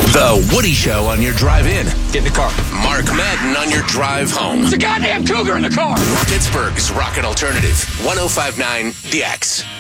The Woody Show on your drive in. Get in the car. Mark Madden on your drive home. There's a goddamn cougar in the car. Pittsburgh's Rocket Alternative. 105.9 The X.